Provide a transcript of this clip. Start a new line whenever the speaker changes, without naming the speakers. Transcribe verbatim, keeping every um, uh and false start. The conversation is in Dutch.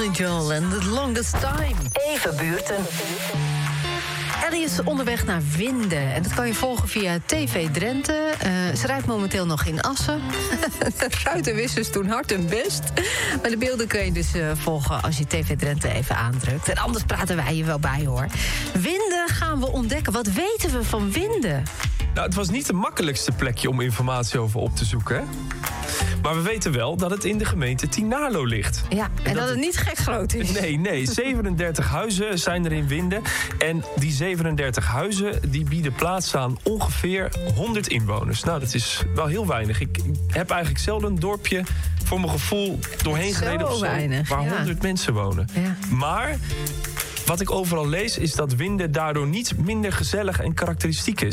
Angel and The Longest Time.
Even buurten.
Ellie is onderweg naar Winden. En dat kan je volgen via T V Drenthe. Uh, ze rijdt momenteel nog in Assen. De ruitenwissers doen hard hun best. Maar de beelden kun je dus uh, volgen als je T V Drenthe even aandrukt. En anders praten wij je wel bij, hoor. Winden gaan we ontdekken. Wat weten we van Winden?
Nou, het was niet de makkelijkste plekje om informatie over op te zoeken, hè? Maar we weten wel dat het in de gemeente Tynaarlo ligt.
Ja, en, en dat, dat het niet gek groot is.
Nee, nee. zevenendertig huizen zijn er in Winden. En die zevenendertig huizen die bieden plaats aan ongeveer honderd inwoners. Nou, dat is wel heel weinig. Ik heb eigenlijk zelden een dorpje voor mijn gevoel doorheen gereden of zo,
weinig,
waar
ja.
honderd mensen wonen.
Ja.
Maar wat ik overal lees is dat Winden daardoor niet minder gezellig en karakteristiek is.